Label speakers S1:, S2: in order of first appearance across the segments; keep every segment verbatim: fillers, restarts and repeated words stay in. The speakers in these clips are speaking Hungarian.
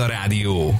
S1: Panda Rádió.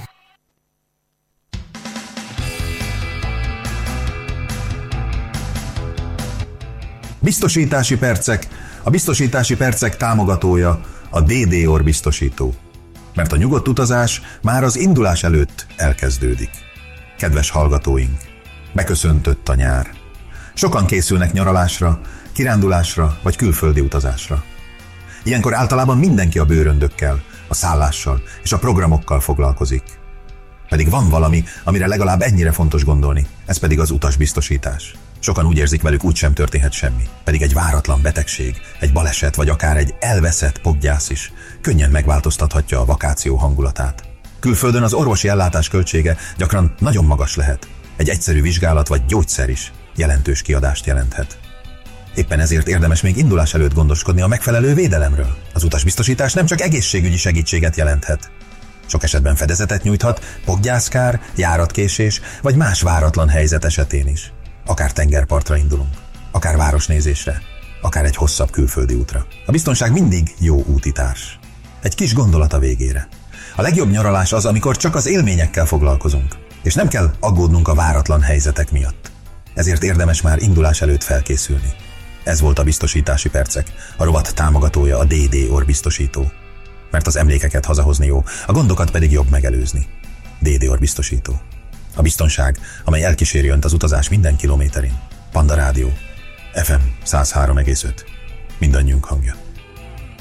S2: Biztosítási percek. A biztosítási percek támogatója a dé dé Or biztosító. Mert a nyugodt utazás már az indulás előtt elkezdődik. Kedves hallgatóink, beköszöntött a nyár. Sokan készülnek nyaralásra, kirándulásra vagy külföldi utazásra. Ilyenkor általában mindenki a bőröndökkel, a szállással és a programokkal foglalkozik. Pedig van valami, amire legalább ennyire fontos gondolni, ez pedig az utasbiztosítás. Sokan úgy érzik, velük úgysem történhet semmi, pedig egy váratlan betegség, egy baleset vagy akár egy elveszett poggyász is könnyen megváltoztathatja a vakáció hangulatát. Külföldön az orvosi ellátás költsége gyakran nagyon magas lehet. Egy egyszerű vizsgálat vagy gyógyszer is jelentős kiadást jelenthet. Éppen ezért érdemes még indulás előtt gondoskodni a megfelelő védelemről. Az utasbiztosítás nem csak egészségügyi segítséget jelenthet. Sok esetben fedezetet nyújthat poggyászkár, járatkésés vagy más váratlan helyzet esetén is. Akár tengerpartra indulunk, akár városnézésre, akár egy hosszabb külföldi útra. A biztonság mindig jó útitárs. Egy kis gondolat a végére. A legjobb nyaralás az, amikor csak az élményekkel foglalkozunk, és nem kell aggódnunk a váratlan helyzetek miatt. Ezért érdemes már indulás előtt felkészülni. Ez volt a Biztosítási Percek, a rovat támogatója a dé dé Or biztosító. Mert az emlékeket hazahozni jó, a gondokat pedig jobb megelőzni. dé dé Or biztosító. A biztonság, amely elkíséri önt az utazás minden kilométerén. Panda Rádió. ef em száz három egész öt. Mindannyiunk hangja.